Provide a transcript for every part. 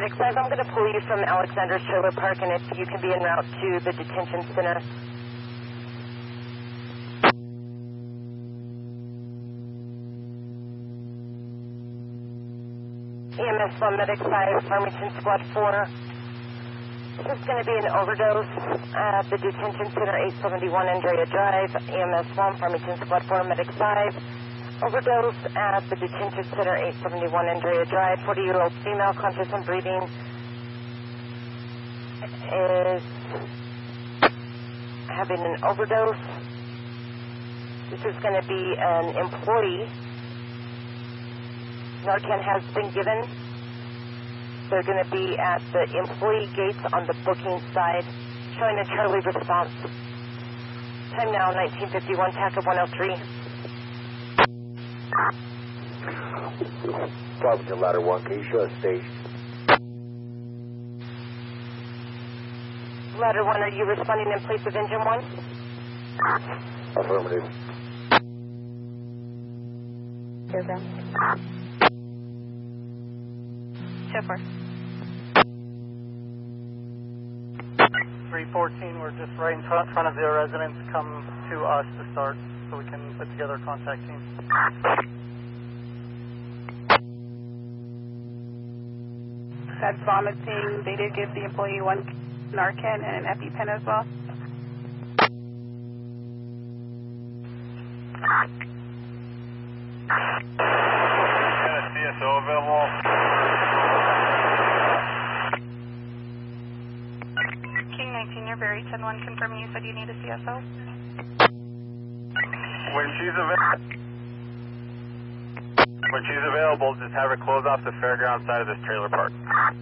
Medic 5, I'm going to pull you from Alexander's Trailer Park, and if you can be en route to the detention center. EMS 1, Medic 5, Farmington Squad 4. This is going to be an overdose at the detention center, 871 Andrea Drive. EMS 1, Farmington Squad 4, Medic 5. Overdose at the detention center, 871 Andrea Drive. 40-year-old female, conscious and breathing, is having an overdose. This is going to be an employee. Narcan has been given. They're going to be at the employee gates on the booking side, showing a Charlie response. Time now, 1951, TAC of 103. Farmington Ladder 1, can you show us stage? Ladder 1, are you responding in place of engine 1? Affirmative. Aircraft. Show 4. 314, we're just right in front of their residence. Come to us to start so we can put together a contact team. That's vomiting. They did give the employee 1 Narcan and an EpiPen as well. CSO available. King 19, you're Barry 10-1, confirming you said you need a CSO. When she's available, just have her close off the fairground side of this trailer park.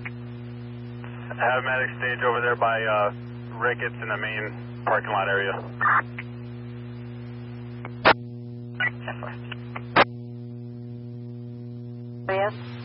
Have medic stage over there by Ricketts in the main parking lot area. Yes.